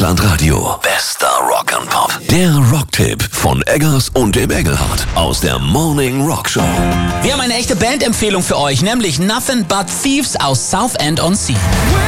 Deutschlandradio. Bester Rock and Pop. Der Rocktipp von Eggers und dem Engelhardt aus der Morning Rock Show. Wir haben eine echte Bandempfehlung für euch, nämlich Nothing But Thieves aus Southend-on-Sea.